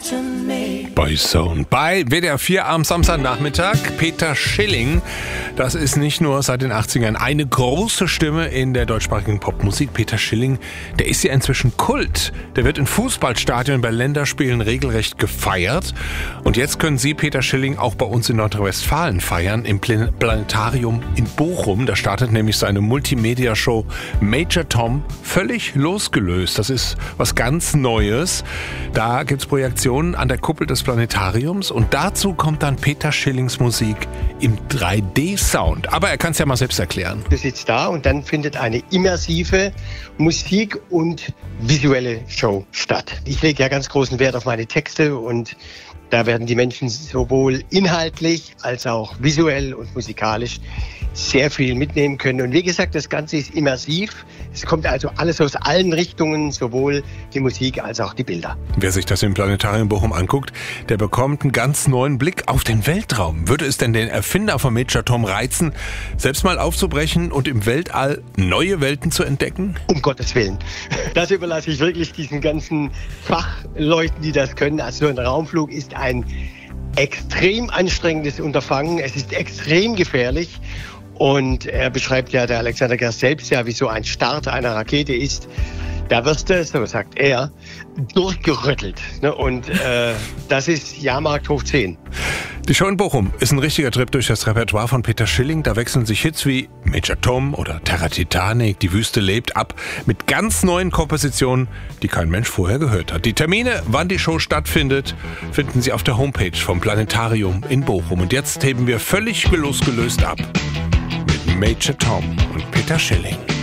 Boyzone bei WDR 4 am Samstagnachmittag. Peter Schilling, das ist nicht nur seit den 80ern eine große Stimme in der deutschsprachigen Popmusik. Peter Schilling, der ist ja inzwischen Kult. Der wird in Fußballstadien bei Länderspielen regelrecht gefeiert. Und jetzt können Sie Peter Schilling auch bei uns in Nordrhein-Westfalen feiern, im Planetarium in Bochum. Da startet nämlich seine Multimedia-Show Major Tom völlig losgelöst. Das ist was ganz Neues. Da gibt's Projektionen an der Kuppel des Planetariums und dazu kommt dann Peter Schillings Musik im 3D-Sound. Aber er kann es ja mal selbst erklären. Du sitzt da und dann findet eine immersive Musik- und visuelle Show statt. Ich lege ja ganz großen Wert auf meine Texte und da werden die Menschen sowohl inhaltlich als auch visuell und musikalisch sehr viel mitnehmen können. Und wie gesagt, das Ganze ist immersiv. Es kommt also alles aus allen Richtungen, sowohl die Musik als auch die Bilder. Wer sich das im Planetarium Bochum anguckt, der bekommt einen ganz neuen Blick auf den Weltraum. Würde es denn den Erfinder von Major Tom reizen, selbst mal aufzubrechen und im Weltall neue Welten zu entdecken? Um Gottes Willen. Das überlasse ich wirklich diesen ganzen Fachleuten, die das können. Also so ein Raumflug ist ein extrem anstrengendes Unterfangen. Es ist extrem gefährlich. Und er beschreibt ja, der Alexander Gerst selbst ja, wie so ein Start einer Rakete ist. Da wirst du, so sagt er, durchgerüttelt. Und das ist Jahrmarkt hoch 10. Die Show in Bochum ist ein richtiger Trip durch das Repertoire von Peter Schilling. Da wechseln sich Hits wie Major Tom oder Terra Titanic, Die Wüste lebt ab, mit ganz neuen Kompositionen, die kein Mensch vorher gehört hat. Die Termine, wann die Show stattfindet, finden Sie auf der Homepage vom Planetarium in Bochum. Und jetzt heben wir völlig losgelöst ab mit Major Tom und Peter Schilling.